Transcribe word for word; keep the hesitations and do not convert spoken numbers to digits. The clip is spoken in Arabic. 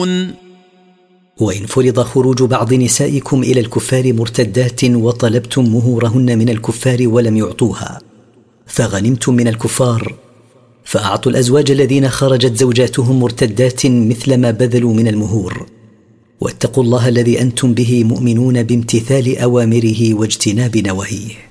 وإن فرض خروج بعض نسائكم إلى الكفار مرتدات وطلبتم مهورهن من الكفار ولم يعطوها فغنمتم من الكفار فأعطوا الأزواج الذين خرجت زوجاتهم مرتدات مثل ما بذلوا من المهور، واتقوا الله الذي أنتم به مؤمنون بامتثال أوامره واجتناب نواهيه.